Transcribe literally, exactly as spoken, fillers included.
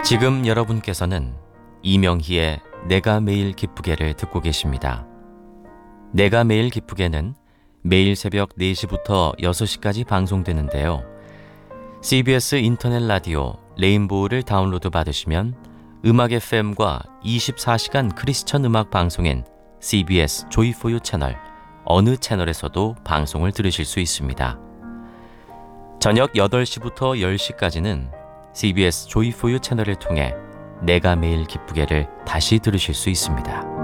지금 여러분께서는 이명희의 내가 매일 기쁘게를 듣고 계십니다. 내가 매일 기쁘게는 매일 새벽 네 시부터 여섯 시까지 방송되는데요. 씨비에스 인터넷 라디오 레인보우를 다운로드 받으시면 음악 에프엠과 이십사 시간 크리스천 음악 방송인 씨비에스 조이포유 채널 어느 채널에서도 방송을 들으실 수 있습니다. 저녁 여덟 시부터 열 시까지는 씨비에스 조이포유 채널을 통해 내가 매일 기쁘게를 다시 들으실 수 있습니다.